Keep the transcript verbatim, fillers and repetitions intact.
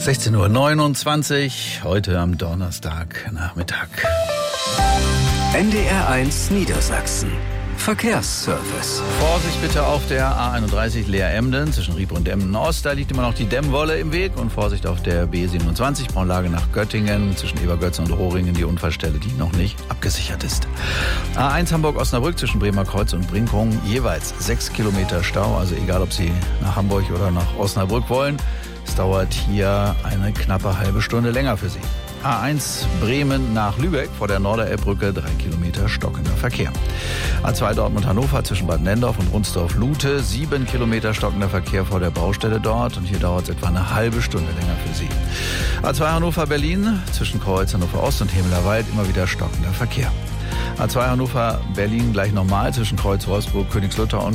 sechzehn Uhr neunundzwanzig, heute am Donnerstagnachmittag. N D R eins Niedersachsen. Verkehrsservice. Vorsicht bitte auf der A einunddreißig Leer-Emden zwischen Ried und Emden-Ost. Da liegt immer noch die Dämmwolle im Weg. Und Vorsicht auf der B siebenundzwanzig, Braunlage nach Göttingen zwischen Ebergötzen und Rohringen, die Unfallstelle, die noch nicht abgesichert ist. A eins Hamburg-Osnabrück zwischen Bremer Kreuz und Brinkum, jeweils sechs Kilometer Stau. Also egal, ob Sie nach Hamburg oder nach Osnabrück wollen. Es dauert hier eine knappe halbe Stunde länger für Sie. A eins Bremen nach Lübeck vor der Norderelbbrücke, drei Kilometer stockender Verkehr. A zwei Dortmund-Hannover zwischen Bad Nendorf und Runsdorf-Lute, sieben Kilometer stockender Verkehr vor der Baustelle dort und hier dauert es etwa eine halbe Stunde länger für Sie. A zwei Hannover-Berlin zwischen Kreuz Hannover-Ost und Hemelerwald immer wieder stockender Verkehr. A zwei Hannover-Berlin gleich nochmal zwischen Kreuz Wolfsburg, Königslutter und